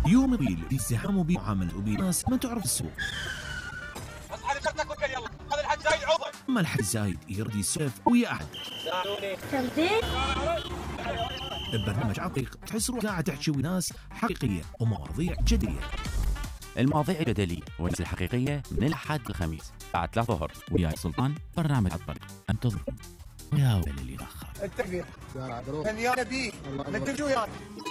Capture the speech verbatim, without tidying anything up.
يوم طويل يزدحموا بيه معاملة وبناس ما تعرف السوق. اصحى لي شرطك وكل يلا. هذا الحاج زايد عوضه. اما الحاج زايد يرد يسولف ويا احد. تمثيل ببرنامج عطيق تحس روحك قاعد تحكي ويا ناس حقيقية ومواضيع جدية. المواضيع الجدلية والناس الحقيقية من الأحد للخميس بعد ثلاثة ظهر وياي سلطان. برنامج عطيق انتظركم ويا ويلي اللي يتأخر. التكبير. يا نبي. نكتب شو يعني.